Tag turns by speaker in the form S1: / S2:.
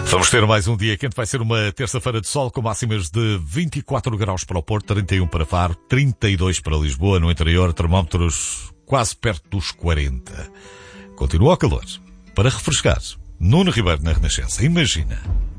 S1: Vamos ter mais um dia quente. Vai ser uma terça-feira de sol com máximas de 24 graus para o Porto, 31 para Faro, 32 para Lisboa. No interior, termómetros quase perto dos 40. Continua o calor. Para refrescar, Nuno Ribeiro na Renascença. Imagina.